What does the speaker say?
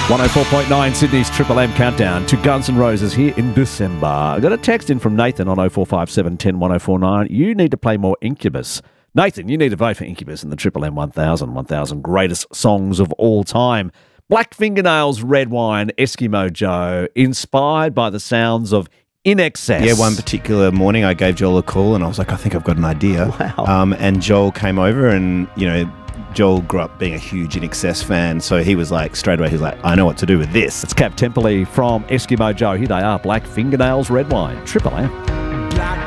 104.9 Sydney's Triple M countdown to Guns N' Roses here in December. I got a text in from Nathan on 0457 10 1049. You need to play more Incubus. Nathan, you need to vote for Incubus in the Triple M 1000 greatest songs of all time. Black Fingernails, Red Wine, Eskimo Joe, inspired by the sounds of In Excess. Yeah, one particular morning I gave Joel a call and I was like, I think I've got an idea. Wow. And Joel came over and, you know, Joel grew up being a huge In Excess fan, so he was like, straight away, he was like, I know what to do with this. It's Cap Temperley from Eskimo Joe. Here they are, Black Fingernails, Red Wine, Triple M.